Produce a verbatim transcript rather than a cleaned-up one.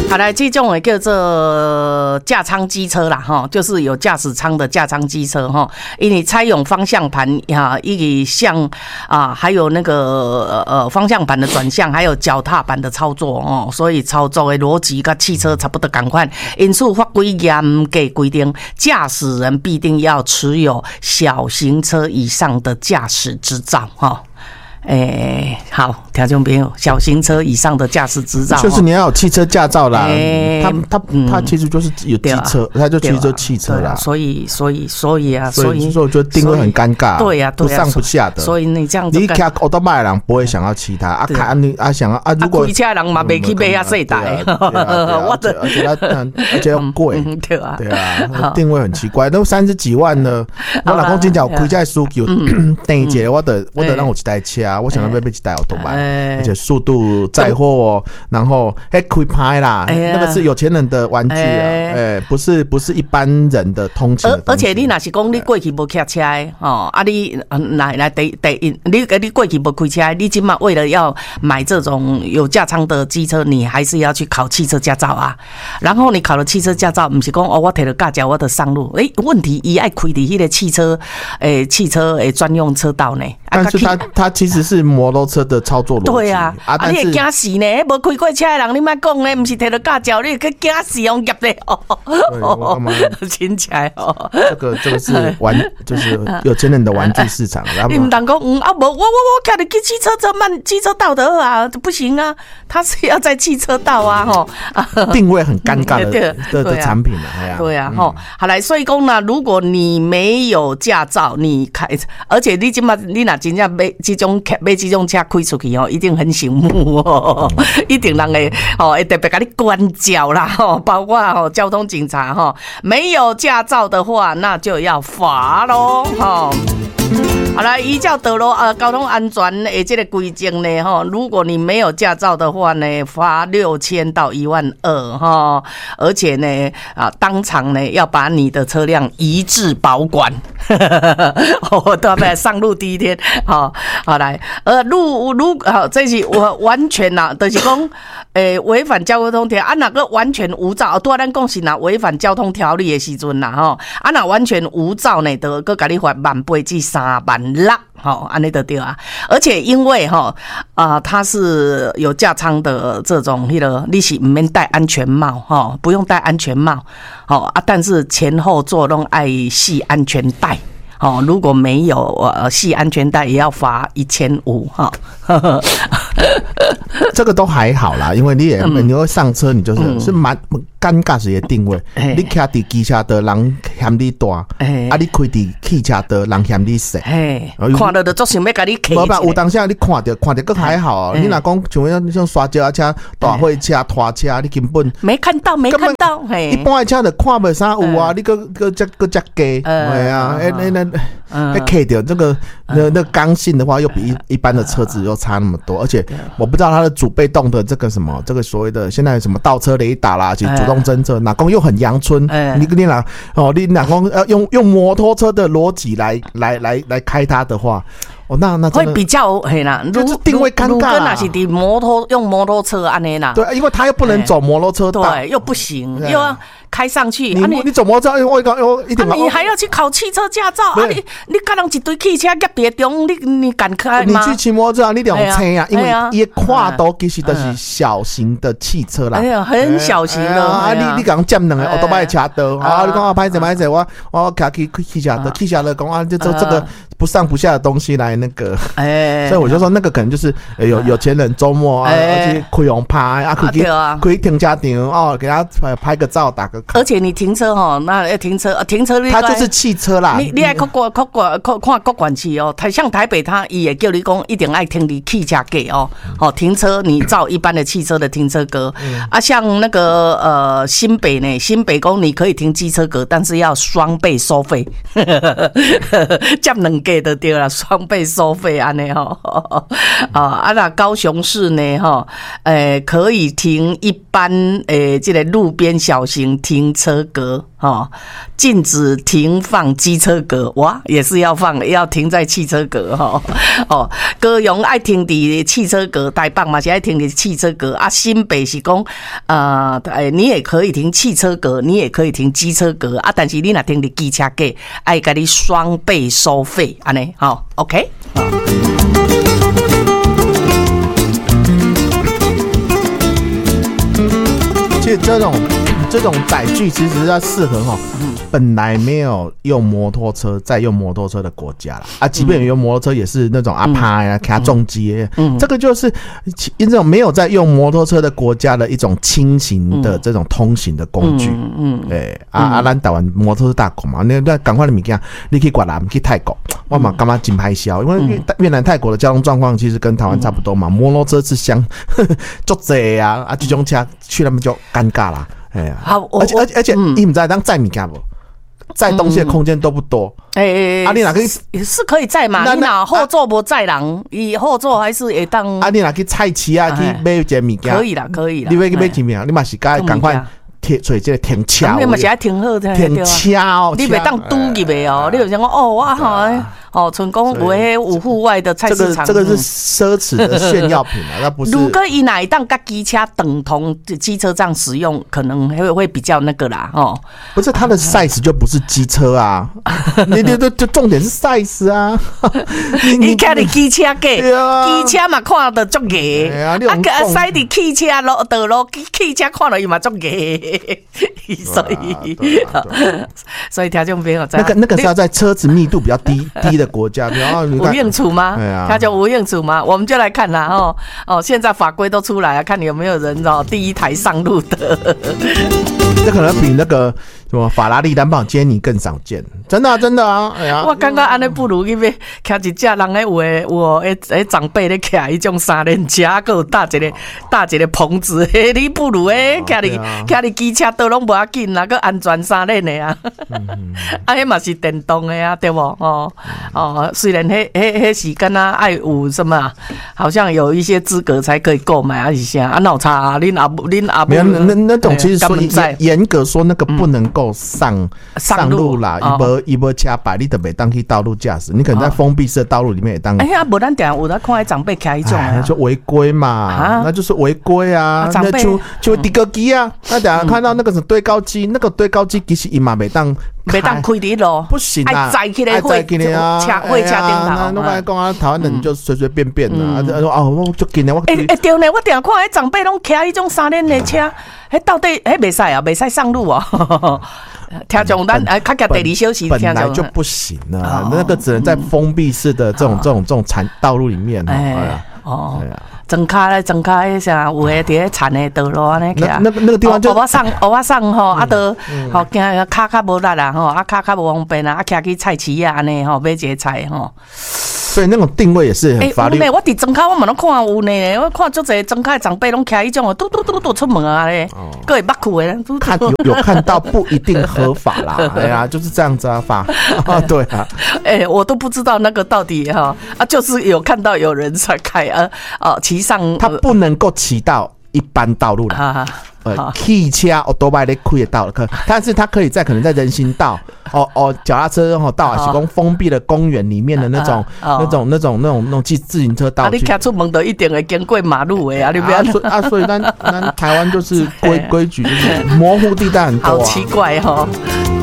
好来，这种也叫做架舱机车啦，哈，就是有驾驶舱的架舱机车哈，因为采用方向盘啊，一个向啊，还有那个呃方向盘的转向，还有脚踏板的操作哦，所以操作的逻辑跟汽车差不多同款，因此法规严格规定，驾驶人必定要持有小型车以上的驾驶执照哈。哎、欸，好，听众朋友，小型车以上的驾驶执照， 就是你要有汽车驾照啦。欸、他他他其实就是有机车，嗯、他就其实就汽车啦。 所以所以所以啊， 所以说我觉得定位很尴尬。 对呀、啊， 不上不下的。 所以你这样子， 你开奥多麦的人不会想要骑它啊，看你啊想要啊，如果开车人嘛没去买遐细台， 我的而且它而且又贵， 对啊， 对啊，定位很奇怪，都三十几万呢。我老公真正开这需求，等一节我的我的让我一台车。我想要买一台奥多麦，而且速度载货，然后还可以拍啦，那个是有钱人的玩具啊，哎，不是不是一般人的通勤的东西。 而且你若是讲你过去无开车的哦，啊你来来第第一，你你过去无开车，你今嘛为了要买这种有架舱的机车，你还是要去考汽车驾照啊。然后你考了汽车驾照，不是讲哦我摕了驾照我就上路，哎，问题伊爱开伫迄个汽车诶汽车诶专用车道呢。 但是他他其实是摩托车的操作逻辑。 对啊，啊，啊你会惊死呢？无开过车的人，你莫讲呢，不是摕到驾照，你去惊死用业咧。哦哦，听起来哦， 这个这个是玩，就是有钱人的玩具市场。 你唔当讲，嗯啊，无我我我开的去汽车车慢，汽车道的啊，不行啊，他是要在汽车道啊，吼， 定位很尴尬的的的产品啊， 对啊，吼，好来，所以讲呢，如果你没有驾照，你开，而且你今嘛，你若真正买这种买这种车开出去哦，一定很醒目哦，一定人会哦会特别给你关照啦，吼，包括哦交通警察哈，没有驾照的话，那就要罚咯，哈。好来，依照道路呃交通安全的这个规定呢，哈，如果你没有驾照的话呢，罚六千到一万二哈，而且呢啊当场呢要把你的车辆移至保管，我都要上路第一天，好，好来，呃路路好，这是我完全呐、啊，就是讲，诶违反交通条啊哪个完全无照，啊，咱讲是呐违反交通条例的时阵呐，吼，啊哪完全无照呢，就搁给你罚万八至三万六，吼，安尼就对啊。而且因为哈啊、呃，它是有架舱的这种，迄个你是唔免戴安全帽哈，不用戴安全帽，好啊，但是前后座拢爱系安全带。哦，如果没有呃系安全带，也要罚一千五哈。 这个都还好啦，因为你也、嗯、你会上车，你就是、嗯、是蛮尴尬时的定位。你开伫机车的人嫌你大，啊，你开伫汽车的人嫌你小。 看到就足想要甲你骑。 无吧，有当时你看到看到更还好。你若讲像像刷脚车、大货车、拖车，你根本没看到，没看到。 一般的车就看不啥有啊，你个个这个这低，对啊，哎那那。哎 ，K 掉这个那那刚性的话，又比一一般的车子又差那么多，而且我不知道它的主被动的这个什么，这个所谓的现在什么倒车雷达啦，其实主动侦测，哪公又很阳春，你你哪哦，你哪公要用用摩托车的逻辑来来来来开它的话。哦，那那会比较嘿啦， 就是定位尴尬啦。 如果那是伫摩托用摩托车安尼啦， 对，因为他又不能走摩托车道， 对，又不行，又要开上去。 你、啊、你, 你走摩托车，我讲我一点、 啊，你还要去考汽车驾照啊？你你跟人一堆汽车夹在中，你你敢开吗？ 你去骑摩托车，你得用车啊，因为伊跨度其实都是小型的汽车啦， 哎呀，很小型的啊！你你讲占两个，我都买车道啊！你讲我拍者拍者，我我开去汽车的，汽车的讲啊，就这这个不上不下的东西来那个，哎，所以我就说那个可能就是有有钱人周末啊，而且开用拍啊，可以可以停车场哦，给他拍个照，打个卡。 而且你停车哈，那要停车，停车它就是汽车啦。 你你爱看国看国看看国管区哦，台像台北，它也叫你讲一定爱停你汽车格哦，哦，停车你照一般的汽车的停车格啊，像那个呃新北呢，新北公你可以停机车格，但是要双倍收费，这样两个就对了，双倍收费安尼吼，啊啊那高雄市呢哈，呃可以停一般诶这个路边小型停车格哦，禁止停放机车格，哇，也是要放，要停在汽车格哈哦。高雄爱停伫汽车格，台北嘛是爱停伫汽车格啊。新北是讲呃，你也可以停汽车格，你也可以停机车格啊，但是你若停伫机车格，爱甲你双倍收费，安尼好 ，OK。 其实这种这种载具其实要适合哈，本来没有用摩托车再用摩托车的国家啦啊，即便有用摩托车也是那种阿趴呀、卡重机，这个就是这种没有在用摩托车的国家的一种轻型的这种通行的工具。嗯，哎啊啊，咱台湾摩托车大国嘛，那那赶快的物件，你去越南，去泰国，我嘛感觉真歹笑，因为越南、泰国的交通状况其实跟台湾差不多嘛，摩托车是相足济啊，啊，这种车去那边就尴尬啦。哎呀，而且而且而且，你唔知当载物件不？载东西的空间都不多。哎哎哎，啊，你哪可以是可以载嘛？你哪后座不载人，以后座还是会当。 啊，你哪去菜市啊去买一件物件？ 可以啦，可以啦。 你买去买几名？你嘛是该赶快。贴所以这个停车， 你嘛是爱停好的， 停车哦， 你袂当堵入的哦。你有想讲哦，我好哦，成功有迄有户外的菜市场， 这个这个是奢侈的炫耀品啊，那不是。 如果伊哪会当跟机车等同机车这样使用，可能会会比较那个啦哦。 不是它的 size 就不是机车啊，你你就重点是 size 啊。 你看你机车个，机车嘛看得足个，啊，驶伫汽车路道路，汽车看到伊嘛足个。所以，所以听众朋友， 那个那个是要在车子密度比较低低的国家，然后无用处吗？它叫无用处吗？我们就来看啦哦哦，现在法规都出来了，看你有没有人哦第一台上路的。 这可能比那个什么法拉利、兰博基尼更少见，真的、啊、真的啊！哎呀， 我感觉安尼不如去买开一架人诶有诶有诶诶长辈咧开迄种三轮车，还有搭一个搭一个棚子，嘿，你不如诶开你开你机车都拢无要紧啦，个安全三轮诶啊！啊，迄嘛是电动诶啊，对不？哦哦，虽然迄迄迄是敢若爱有什么，好像有一些资格才可以购买，还是啥啊？闹差啊！恁阿恁阿没有那那种其实说严格说那个不能够上上路啦，一波一波车牌，你都没当去道路驾驶，你可能在封闭式的道路里面也当。 哎呀，无咱定有在看长辈开一种啊， 就违规嘛，那就是违规啊。那就就迪哥机啊，那等下看到那个什么堆高机，那个堆高机其实伊嘛没当。 袂当开伫路， 不行啊！ 爱载起来会车会车顶头。 我来讲啊，台湾人就随随便便的，啊，说哦，我就紧的我。 哎哎对呢，我定看迄长辈拢开迄种三轮的车，迄到底迄袂使啊，袂使上路哦。听众咱哎，较加第二小时本来就不行啊，那个只能在封闭式的这种这种这种产道路里面哦。 哦。装卡咧，装卡迄啥，有诶伫咧田诶道路安尼起啊。 那那个地方就我上我上吼，啊都吼惊骹较无力啦吼，啊骹较无方便啦，啊徛去菜市啊安尼吼，买一个菜吼。 所以那种定位也是很法律。 欸、有呢，我伫装卡我嘛拢看有呢，我看足侪装卡长辈拢徛迄种，嘟嘟嘟嘟出门啊咧，各会捌去诶。 看有有看到不一定合法啦，哎呀，就是这样子啊法啊，对啊。 哎、欸，我都不知道那个到底哈啊，就是有看到有人在开啊哦骑上， 他不能够骑到一般道路了。呃，汽车哦，多摆咧开得到可，但是它可以在可能在人行道，哦哦，脚踏车哦道，还是讲封闭的公园里面的那种、那种、那种、那种、那种自自行车道。啊， 你开出门都一定会经过马路的啊，你不要啊，所以咱咱台湾就是规规矩就是模糊地带很多、啊， 好奇怪哦。